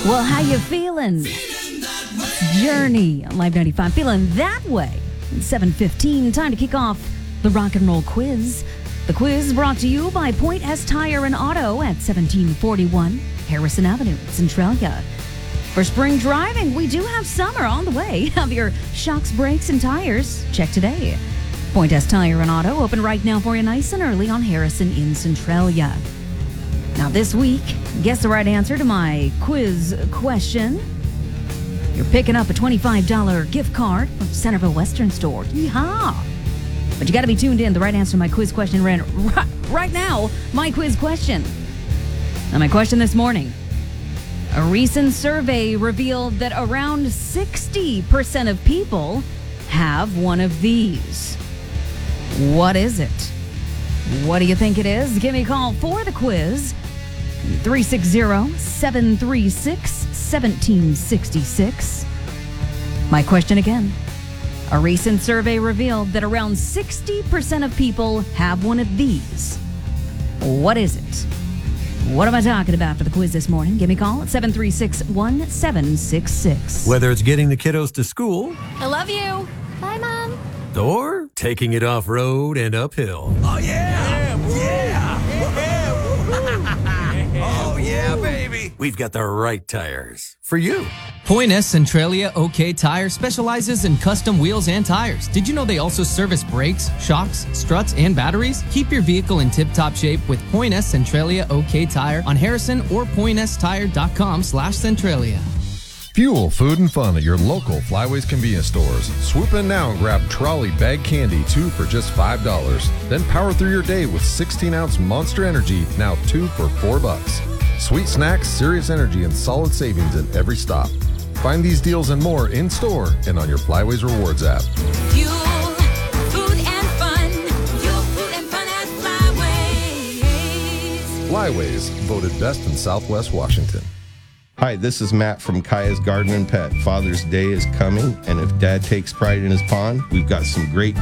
Well, how you feeling? Journey on Live 95. Feeling that way. It's 7:15. Time to kick off the rock and roll quiz. The quiz brought to you by Point S Tire and Auto at 1741 Harrison Avenue, Centralia. For spring driving, we do have summer on the way. Have your shocks, brakes, and tires checked today. Point S Tire and Auto open right now for you nice and early on Harrison in Centralia. Now this week, guess the right answer to my quiz question. You're picking up a $25 gift card from Centerville Western Store. Yeehaw! But you got to be tuned in. The right answer to my quiz question right now. My quiz question. Now my question this morning. A recent survey revealed that around 60% of people have one of these. What is it? What do you think it is? Give me a call for the quiz. 360-736-1766. My question again. A recent survey revealed that around 60% of people have one of these. What is it? What am I talking about for the quiz this morning? Give me a call at 736-1766. Whether it's getting the kiddos to school. I love you. Bye, Mom. Or taking it off-road and uphill. Oh, yeah! Oh, yeah, baby! We've got the right tires for you. Point S Centralia OK Tire specializes in custom wheels and tires. Did you know they also service brakes, shocks, struts, and batteries? Keep your vehicle in tip-top shape with Point S Centralia OK Tire on Harrison or pointstire.com/Centralia. Fuel, food, and fun at your local Flyways convenience stores. Swoop in now and grab trolley bag candy, 2 for just $5. Then power through your day with 16-ounce Monster Energy, now 2 for $4. Sweet snacks, serious energy, and solid savings at every stop. Find these deals and more in-store and on your Flyways Rewards app. Fuel, food, and fun. Fuel, food, and fun at Flyways. Flyways, voted best in Southwest Washington. Hi, this is Matt from Kaya's Garden and Pet. Father's Day is coming, and if Dad takes pride in his pond, we've got some great